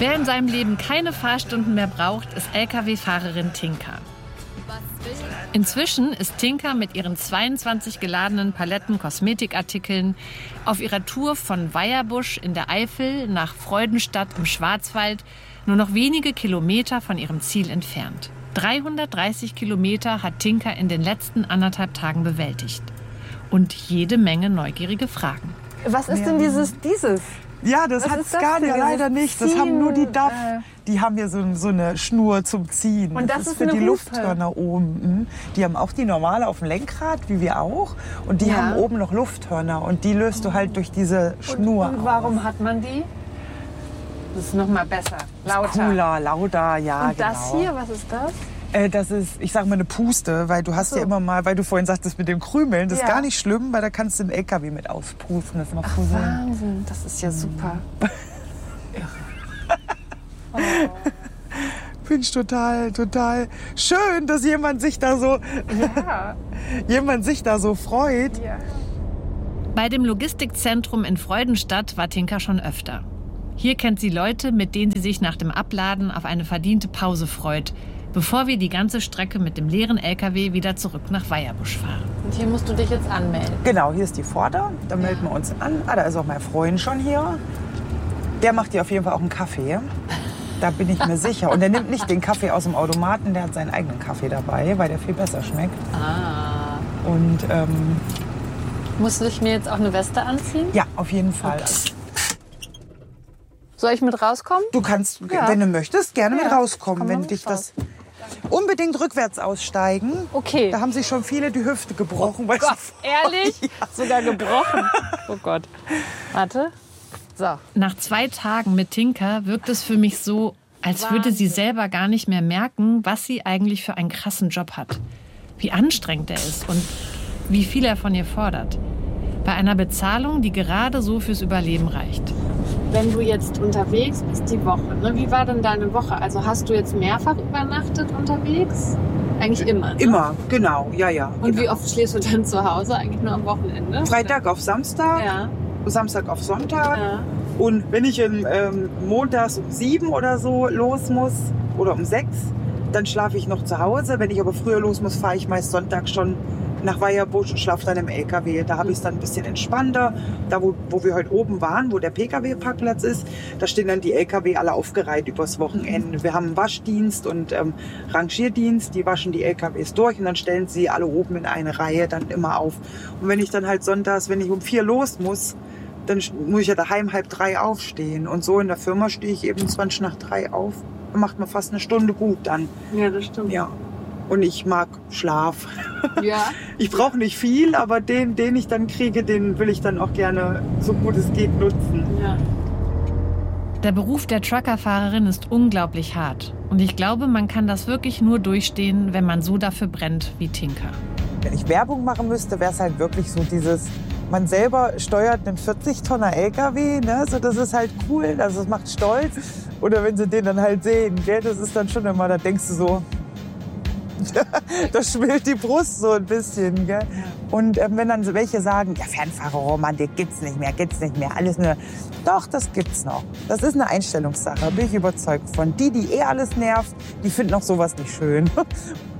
Wer in seinem Leben keine Fahrstunden mehr braucht, ist Lkw-Fahrerin Tinka. Inzwischen ist Tinka mit ihren 22 geladenen Paletten Kosmetikartikeln auf ihrer Tour von Weierbusch in der Eifel nach Freudenstadt im Schwarzwald nur noch wenige Kilometer von ihrem Ziel entfernt. 330 Kilometer hat Tinka in den letzten 1,5 Tagen bewältigt. Und jede Menge neugierige Fragen. Was ist denn dieses? Ja, das hat Scania leider nicht. Das haben nur die DAF. Die haben hier so eine Schnur zum Ziehen. Und das ist für eine die Hupe. Lufthörner oben. Die haben auch die normale auf dem Lenkrad, wie wir auch. Und die haben oben noch Lufthörner. Und die löst du halt durch diese Schnur. Und warum hat man die? Das ist noch mal besser. Lauter. Cooler, lauter, ja, Und das genau. hier, was ist das? Das ist, ich sag mal, eine Puste, weil du hast ja immer mal, weil du vorhin sagtest mit dem Krümeln, das ist gar nicht schlimm, weil da kannst du den LKW mit auspusten. Das macht so Wahnsinn, das ist ja super. Finde ich total schön, dass jemand sich da so, freut. Ja. Bei dem Logistikzentrum in Freudenstadt war Tinka schon öfter. Hier kennt sie Leute, mit denen sie sich nach dem Abladen auf eine verdiente Pause freut, bevor wir die ganze Strecke mit dem leeren LKW wieder zurück nach Weierbusch fahren. Und hier musst du dich jetzt anmelden. Genau, hier ist die Vorder, da melden wir uns an. Da ist auch mein Freund schon hier. Der macht dir auf jeden Fall auch einen Kaffee. Da bin ich mir sicher. Und der nimmt nicht den Kaffee aus dem Automaten, der hat seinen eigenen Kaffee dabei, weil der viel besser schmeckt. Ah. Und Musst du dich mir jetzt auch eine Weste anziehen? ja, auf jeden Fall. Okay. Soll ich mit rauskommen? Du kannst, wenn du möchtest, gerne mit rauskommen, komm wenn mal dich raus. das... Unbedingt rückwärts aussteigen. Okay. Da haben sich schon viele die Hüfte gebrochen. Oh Gott, ehrlich? Ja. Sogar gebrochen? Oh Gott. Warte. So. Nach 2 Tagen mit Tinka wirkt es für mich so, als würde sie selber gar nicht mehr merken, was sie eigentlich für einen krassen Job hat. Wie anstrengend er ist und wie viel er von ihr fordert. Bei einer Bezahlung, die gerade so fürs Überleben reicht. Wenn du jetzt unterwegs bist die Woche, ne? Wie war denn deine Woche? Also hast du jetzt mehrfach übernachtet unterwegs? Eigentlich immer, ne? Immer, genau, ja. Und wie oft schläfst du dann zu Hause? Eigentlich nur am Wochenende? Freitag auf Samstag, Ja. Samstag auf Sonntag. Ja. Und wenn ich montags um 7 oder so los muss oder um 6, dann schlafe ich noch zu Hause. Wenn ich aber früher los muss, fahre ich meist Sonntag schon nach Weierbusch und schlafe dann im LKW. Da habe ich es dann ein bisschen entspannter. Da, wo wir heute oben waren, wo der PKW-Parkplatz ist, da stehen dann die LKW alle aufgereiht übers Wochenende. Wir haben einen Waschdienst und Rangierdienst. Die waschen die LKWs durch und dann stellen sie alle oben in eine Reihe dann immer auf. Und wenn ich dann halt sonntags, wenn ich um 4 los muss, dann muss ich ja daheim 2:30 aufstehen. Und so in der Firma stehe ich eben 20 nach 3 auf. Da macht man fast eine Stunde gut dann. Ja, das stimmt. Ja. Und ich mag Schlaf. Ja. Ich brauche nicht viel, aber den ich dann kriege, den will ich dann auch gerne so gut es geht nutzen. Ja. Der Beruf der Truckerfahrerin ist unglaublich hart. Und ich glaube, man kann das wirklich nur durchstehen, wenn man so dafür brennt wie Tinka. Wenn ich Werbung machen müsste, wäre es halt wirklich so dieses, man selber steuert einen 40-Tonner LKW, ne? So, das ist halt cool, also das macht stolz. Oder wenn sie den dann halt sehen, gell? Das ist dann schon immer, da denkst du so, da schwillt die Brust so ein bisschen. Gell? Und wenn dann welche sagen, ja, Fernfahrerromantik gibt's nicht mehr, alles nur. Doch, das gibt's noch. Das ist eine Einstellungssache, bin ich überzeugt von. Die alles nervt, die finden auch sowas nicht schön.